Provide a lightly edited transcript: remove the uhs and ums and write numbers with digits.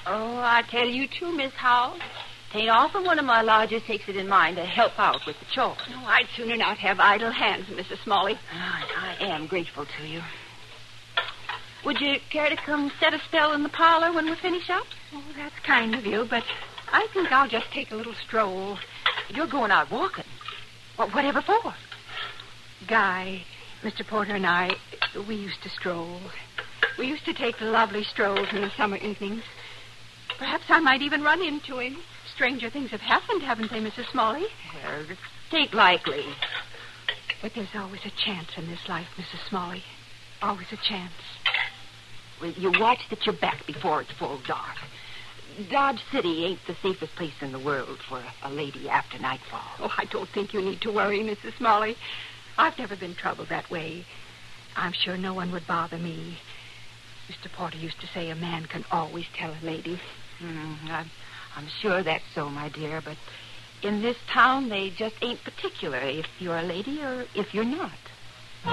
Oh, I tell you too, Miss Howell. Tain't often one of my lodgers takes it in mind to help out with the chores. Oh, I'd sooner not have idle hands, Mrs. Smalley. I am grateful to you. Would you care to come set a spell in the parlor when we finish up? Oh, that's kind of you, but I think I'll just take a little stroll. You're going out walking. Whatever for? Guy, Mr. Porter and I, we used to stroll. We used to take lovely strolls in the summer evenings. Perhaps I might even run into him. Stranger things have happened, haven't they, Mrs. Smalley? Well, it ain't likely. But there's always a chance in this life, Mrs. Smalley. Always a chance. Well, you watch that you're back before it's full dark. Dodge City ain't the safest place in the world for a lady after nightfall. Oh, I don't think you need to worry, Mrs. Smalley. I've never been troubled that way. I'm sure no one would bother me. Mr. Porter used to say a man can always tell a lady. I'm sure that's so, my dear, but in this town they just ain't particular if you're a lady or if you're not.